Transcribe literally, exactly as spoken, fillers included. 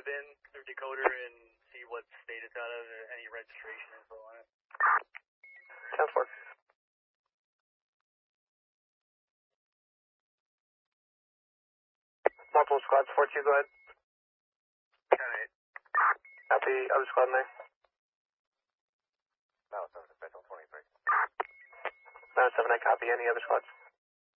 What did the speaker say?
web in through decoder and see what state it's out of, any registration info on it. ten four. Multiple squads, four two, go ahead. ten eight. Copy, other squad nine. Battle seven to Special twenty-three. Battle seven, I copy, any other squads?